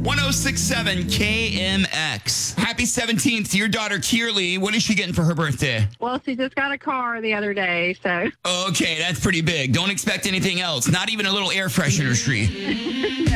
1067 KMX. Happy 17th to your daughter, Kierly. What is she getting for her birthday? Well, she just got a car the other day, so. Okay, that's pretty big. Don't expect anything else. Not even a little air freshener tree.